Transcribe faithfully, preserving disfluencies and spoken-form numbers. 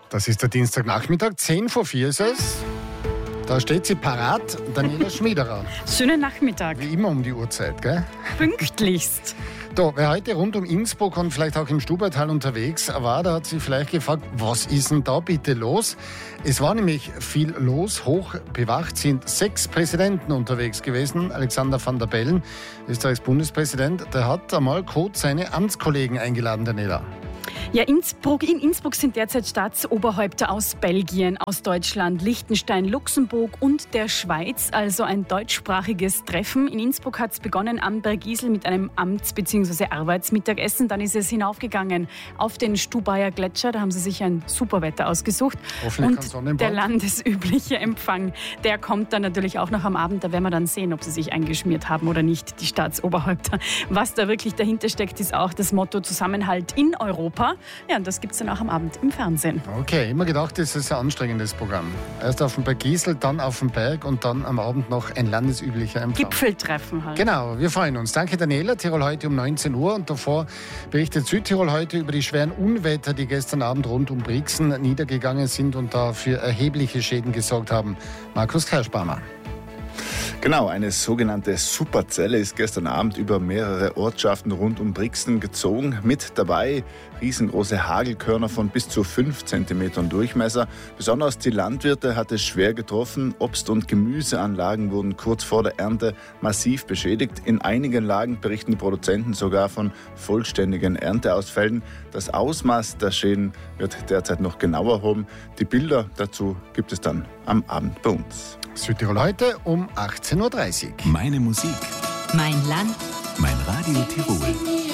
Das ist der Dienstagnachmittag, zehn vor vier ist es. Da steht sie parat, Daniela Schmiederer. Schönen Nachmittag. Wie immer um die Uhrzeit, gell? Pünktlichst. So, wer heute rund um Innsbruck und vielleicht auch im Stubaital unterwegs war, der hat sich vielleicht gefragt, was ist denn da bitte los? Es war nämlich viel los. Hoch bewacht sind sechs Präsidenten unterwegs gewesen. Alexander Van der Bellen, Österreichs Bundespräsident, der hat einmal kurz seine Amtskollegen eingeladen, Daniela. Ja, Innsbruck, in Innsbruck sind derzeit Staatsoberhäupter aus Belgien, aus Deutschland, Liechtenstein, Luxemburg und der Schweiz, also ein deutschsprachiges Treffen. In Innsbruck hat es begonnen am Bergisel mit einem Amts- bzw. Arbeitsmittagessen. Dann ist es hinaufgegangen auf den Stubaier Gletscher. Da haben sie sich ein super Wetter ausgesucht. Und der landesübliche Empfang, der kommt dann natürlich auch noch am Abend. Da werden wir dann sehen, ob sie sich eingeschmiert haben oder nicht, die Staatsoberhäupter. Was da wirklich dahinter steckt, ist auch das Motto Zusammenhalt in Europa. Ja, und das gibt es dann auch am Abend im Fernsehen. Okay, immer gedacht, das ist ein anstrengendes Programm. Erst auf dem Bergisel, dann auf dem Berg und dann am Abend noch ein landesüblicher Empfang. Gipfeltreffen halt. Genau, wir freuen uns. Danke Daniela, Tirol heute um neunzehn Uhr und davor berichtet Südtirol heute über die schweren Unwetter, die gestern Abend rund um Brixen niedergegangen sind und da für erhebliche Schäden gesorgt haben. Markus Kerschbaumer. Genau, eine sogenannte Superzelle ist gestern Abend über mehrere Ortschaften rund um Brixen gezogen. Mit dabei riesengroße Hagelkörner von bis zu fünf Zentimetern Durchmesser. Besonders die Landwirte hat es schwer getroffen. Obst- und Gemüseanlagen wurden kurz vor der Ernte massiv beschädigt. In einigen Lagen berichten die Produzenten sogar von vollständigen Ernteausfällen. Das Ausmaß der Schäden wird derzeit noch genauer erhoben. Die Bilder dazu gibt es dann am Abend bei uns. Südtirol heute um achtzehn Uhr dreißig. Meine Musik. Mein Land. Mein Radio Tirol.